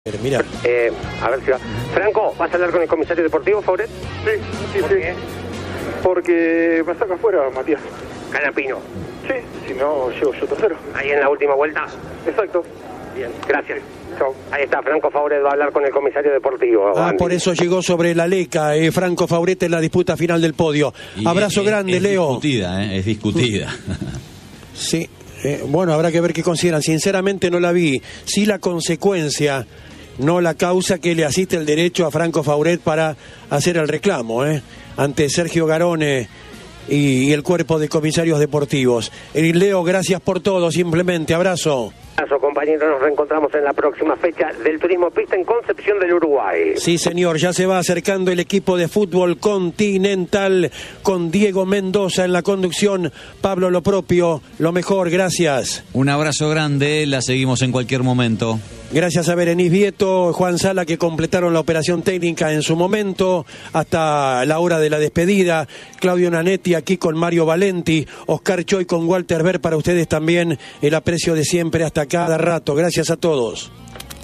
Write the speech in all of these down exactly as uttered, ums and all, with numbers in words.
Mira. Eh, a ver si va. Franco, ¿vas a hablar con el comisario deportivo, Fauret? Sí, sí, ¿Por sí. qué? Porque me saca afuera, Matías. Canapino. Sí, si no, llego yo tercero. Ahí en la última vuelta. Exacto. Bien, gracias. Chao. Ahí está, Franco Fauret va a hablar con el comisario deportivo. Ah, Andy. por eso llegó sobre la Leca, eh, Franco Fauret en la disputa final del podio. Y Abrazo es, grande, es Leo. Discutida, ¿eh? Es discutida. Sí, eh, bueno, habrá que ver qué consideran. Sinceramente no la vi. Sí la consecuencia, no la causa que le asiste el derecho a Franco Fauret para hacer el reclamo, ¿eh? Ante Sergio Garone y, y el cuerpo de comisarios deportivos. Eh, Leo, gracias por todo, simplemente. Abrazo. Abrazo, compañero. Nos reencontramos en la próxima fecha del Turismo Pista en Concepción del Uruguay. Sí, señor, ya se va acercando el equipo de fútbol continental con Diego Mendoza en la conducción. Pablo, lo propio, lo mejor, gracias. Un abrazo grande, la seguimos en cualquier momento. Gracias a Berenice Vieto, Juan Sala, que completaron la operación técnica en su momento, hasta la hora de la despedida. Claudio Nanetti aquí con Mario Valenti, Oscar Choy con Walter Ver, para ustedes también el aprecio de siempre hasta cada rato. Gracias a todos.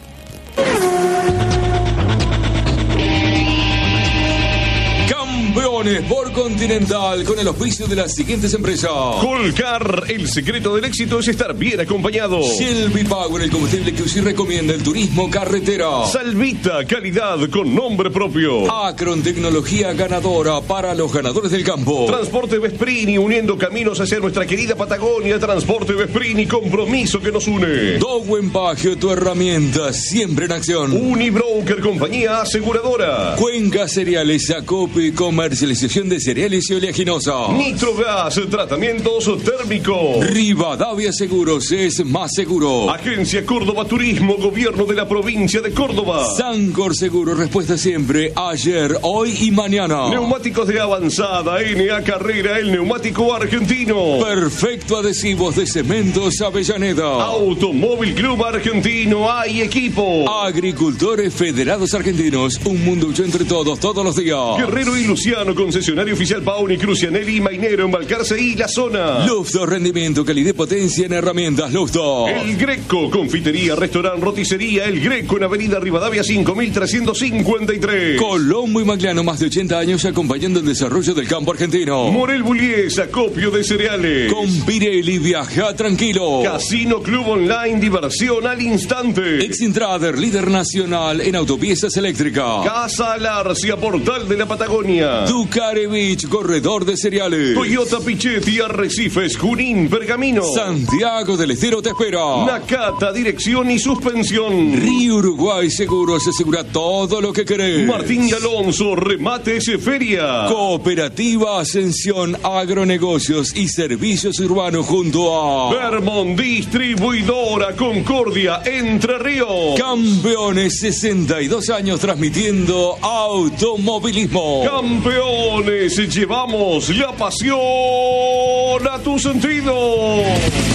Campeones por Continental, con el auspicio de las siguientes empresas: Colcar, el secreto del éxito es estar bien acompañado. Shelby Power, el combustible que usted recomienda el turismo carretera. Salvita, calidad con nombre propio. Acron, tecnología ganadora para los ganadores del campo. Transporte Vesprini, uniendo caminos hacia nuestra querida Patagonia. Transporte Vesprini, compromiso que nos une. Dowen Pagio, tu herramienta siempre en acción. Unibroker, compañía aseguradora. Cuenca Cereales, Acopi, comercialización de cereales y oleaginosa. Nitrogas, tratamientos térmicos. Rivadavia Seguros, es más seguro. Agencia Córdoba Turismo, gobierno de la provincia de Córdoba. Sancor Seguro, respuesta siempre, ayer, hoy y mañana. Neumáticos de avanzada, N A Carrera, el neumático argentino. Perfecto Adhesivos de Cementos Avellaneda. Automóvil Club Argentino, hay equipo. Agricultores Federados Argentinos, un mundo hecho entre todos, todos los días. Guerrero y Luciano, concesionario oficial Pauni, Crucianelli y Mainero en Balcarce y la zona. Lufto, rendimiento, calidad y potencia en herramientas Lufto. El Greco, confitería, restaurante, roticería, El Greco en Avenida Rivadavia cinco mil trescientos cincuenta y tres. Colombo y Magliano, más de ochenta años acompañando el desarrollo del campo argentino. Morel Bullies, acopio de cereales. Con Pirelli, viaja tranquilo. Casino Club Online, diversión al instante. Exintrader, líder nacional en autopiezas eléctricas. Casa Larcia, portal de la Patagonia. Ducarevich, corredor de cereales. Toyota Pichetti, Arrecifes, Junín, Pergamino. Santiago del Estero te espera. Nakata, dirección y suspensión. Río Uruguay Seguros, asegura todo lo que querés. Martín y Alonso, remates feria. Cooperativa Ascensión, agronegocios y servicios urbanos junto a Vermont, distribuidora Concordia, Entre Ríos. Campeones, sesenta y dos años transmitiendo automovilismo. Campeones, llevamos la pasión a tu sentido.